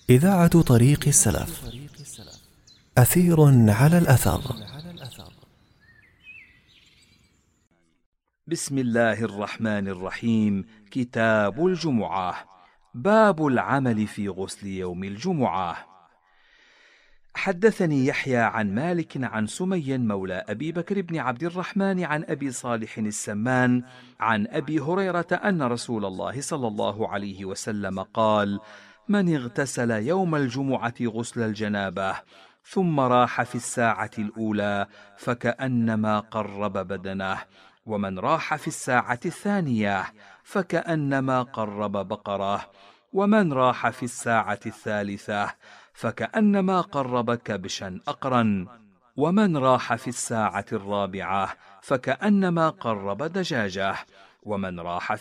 إذاعة طريق السلف. أثير على الأثر. بسم الله الرحمن الرحيم. كتاب الجمعة. باب العمل في غسل يوم الجمعة. حدثني يحيى عن مالك عن سمي مولى أبي بكر بن عبد الرحمن عن أبي صالح السمان عن أبي هريرة أن رسول الله صلى الله عليه وسلم قال: من اغتسل يوم الجمعة غسل الجنابة ثم راح في الساعة الأولى فكأنما قرب بدنه، ومن راح في الساعة الثانية فكأنما قرب بقرة، ومن راح في الساعة الثالثة فكأنما قرب كبشا أقرا، ومن راح في الساعة الرابعة فكأنما قرب دجاجة، ومن راح